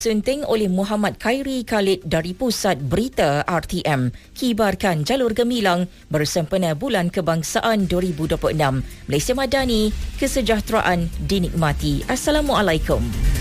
Sunting oleh Muhammad Khairi Khalid dari Pusat Berita RTM. Kibarkan jalur gemilang bersempena Bulan Kebangsaan 2026. Malaysia Madani, kesejahteraan dinikmati. Assalamualaikum.